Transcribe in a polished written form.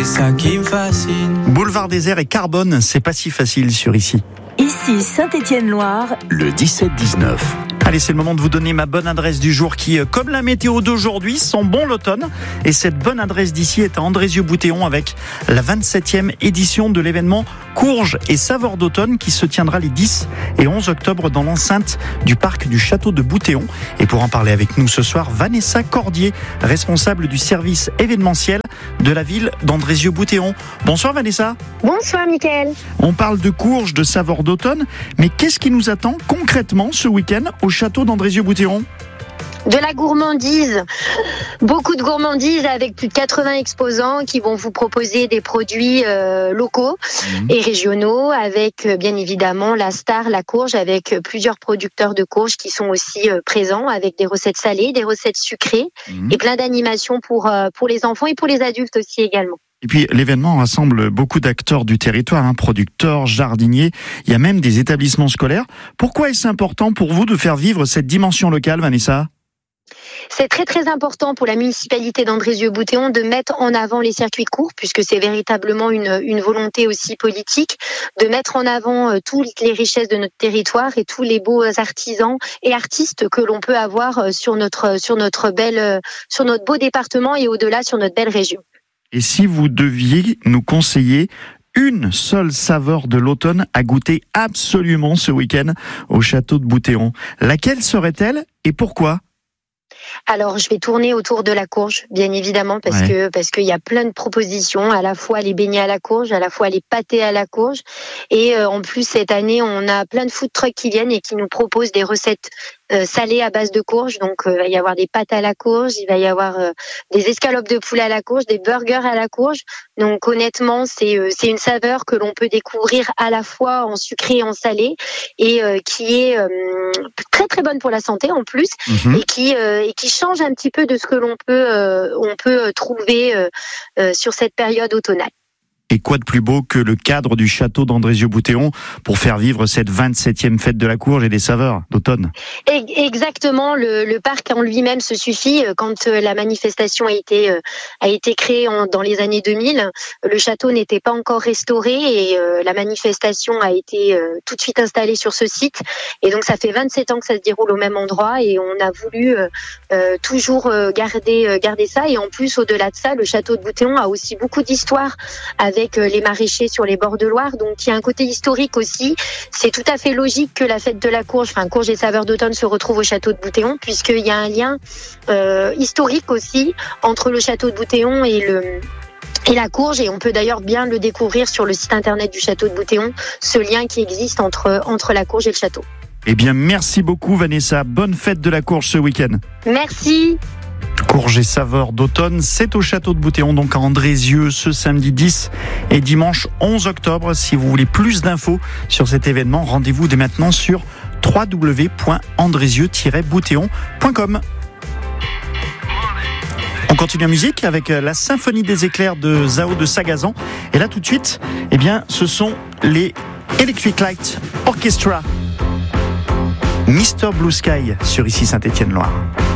ça qui me fascine. Boulevard Désert et Carbone, c'est pas si facile sur ici. Ici Saint-Étienne-Loire, le 17-19. Allez, c'est le moment de vous donner ma bonne adresse du jour qui, comme la météo d'aujourd'hui, sent bon l'automne. Et cette bonne adresse d'ici est à Andrézieux-Boutéon avec la 27e édition de l'événement Courges et saveurs d'automne qui se tiendra les 10 et 11 octobre dans l'enceinte du parc du château de Boutéon. Et pour en parler avec nous ce soir, Vanessa Cordier, responsable du service événementiel de la ville d'Andrézieux-Boutéon. Bonsoir Vanessa. Bonsoir Mickaël. On parle de Courges, de saveurs d'automne, mais qu'est-ce qui nous attend concrètement ce week-end au château d'Andrézieux-Boutéon ? De la gourmandise, beaucoup de gourmandise avec plus de 80 exposants qui vont vous proposer des produits locaux et régionaux avec bien évidemment la star, la courge, avec plusieurs producteurs de courges qui sont aussi présents avec des recettes salées, des recettes sucrées et plein d'animations pour les enfants et pour les adultes aussi également. Et puis l'événement rassemble beaucoup d'acteurs du territoire, producteurs, jardiniers, il y a même des établissements scolaires. Pourquoi est-ce important pour vous de faire vivre cette dimension locale, Vanessa ? C'est très très important pour la municipalité d'Andrézieux-Boutéon de mettre en avant les circuits courts, puisque c'est véritablement une volonté aussi politique de mettre en avant toutes les richesses de notre territoire et tous les beaux artisans et artistes que l'on peut avoir sur notre beau département et au-delà sur notre belle région. Et si vous deviez nous conseiller une seule saveur de l'automne à goûter absolument ce week-end au château de Boutéon, laquelle serait-elle et pourquoi ? Alors, je vais tourner autour de la courge, bien évidemment, parce qu'il y a plein de propositions, à la fois les beignets à la courge, à la fois les pâtés à la courge. Et en plus, cette année, on a plein de food trucks qui viennent et qui nous proposent des recettes salées à base de courge. Donc, il va y avoir des pâtes à la courge, il va y avoir des escalopes de poulet à la courge, des burgers à la courge. Donc, honnêtement, c'est une saveur que l'on peut découvrir à la fois en sucré et en salé et qui est très très bonne pour la santé en plus et qui change un petit peu de ce que l'on peut trouver sur cette période automnale. Et quoi de plus beau que le cadre du château d'Andrézieux-Boutéon pour faire vivre cette 27e fête de la courge et des saveurs d'automne ? Exactement, le parc en lui-même se suffit. Quand la manifestation a été créée dans les années 2000, le château n'était pas encore restauré et la manifestation a été tout de suite installée sur ce site. Et donc ça fait 27 ans que ça se déroule au même endroit et on a voulu toujours garder ça. Et en plus, au-delà de ça, le château de Boutéon a aussi beaucoup d'histoire avec les maraîchers sur les bords de Loire, donc il y a un côté historique aussi. C'est tout à fait logique que la fête de la courge, courge et saveurs d'automne se retrouve au château de Boutéon, puisqu'il y a un lien historique aussi entre le château de Boutéon et la courge, et on peut d'ailleurs bien le découvrir sur le site internet du château de Boutéon, ce lien qui existe entre la courge et le château. Eh bien, merci beaucoup Vanessa, bonne fête de la courge ce week-end. Merci. Courges et saveurs d'automne, c'est au château de Boutéon, donc à Andrézieux, ce samedi 10 et dimanche 11 octobre. Si vous voulez plus d'infos sur cet événement, rendez-vous dès maintenant sur www.andrézieux-boutéon.com. On continue en musique avec la Symphonie des éclairs de Zao de Sagazan. Et là tout de suite, ce sont les Electric Light Orchestra. Mr Blue Sky sur ici Saint-Étienne-Loire.